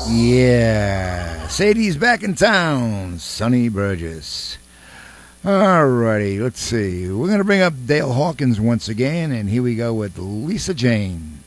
Yeah, Sadie's back in town, Sonny Burgess. Alrighty, let's see. We're going to bring up Dale Hawkins once again, and here we go with Lisa Jane.